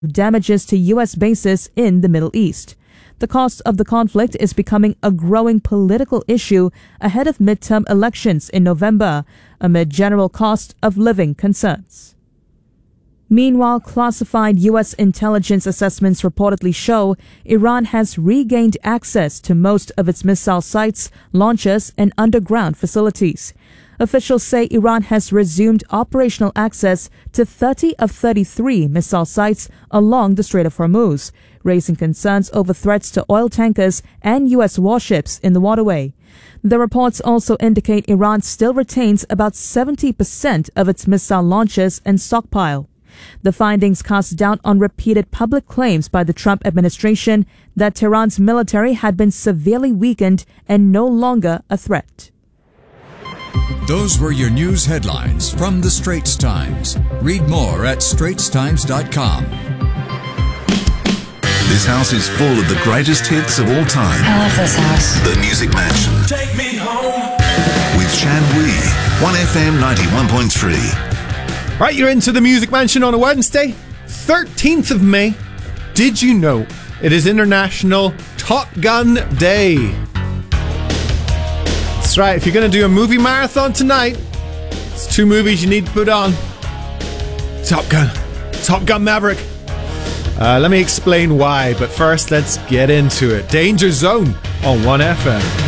damages to U.S. bases in the Middle East. The cost of the conflict is becoming a growing political issue ahead of midterm elections in November, amid general cost of living concerns. Meanwhile, classified U.S. intelligence assessments reportedly show Iran has regained access to most of its missile sites, launchers, and underground facilities. Officials say Iran has resumed operational access to 30 of 33 missile sites along the Strait of Hormuz, raising concerns over threats to oil tankers and U.S. warships in the waterway. The reports also indicate Iran still retains about 70% of its missile launchers and stockpile. The findings cast doubt on repeated public claims by the Trump administration that Tehran's military had been severely weakened and no longer a threat. Those were your news headlines from the Straits Times. Read more at straitstimes.com. This house is full of the greatest hits of all time. I love this house. The Music Mansion. Take me home. With Shan Wee. 1FM 91.3. Right, you're into the Music Mansion on a Wednesday, 13th of May. Did you know it is International Top Gun Day? That's right, if you're going to do a movie marathon tonight, it's 2 movies you need to put on. Top Gun Maverick. Let me explain why, but first let's get into it. Danger Zone on 1FM.